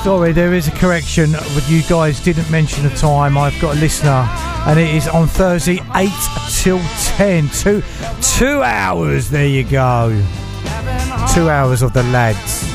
Sorry, there is a correction, but you guys didn't mention the time. I've got a listener, and it is on Thursday, 8 till 10. Two hours, there you go. 2 hours of the lads.